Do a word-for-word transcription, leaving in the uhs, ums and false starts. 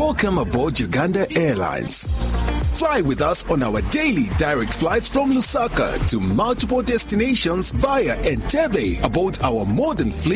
Welcome aboard Uganda Airlines. Fly with us on our daily direct flights from Lusaka to multiple destinations via Entebbe aboard our modern fleet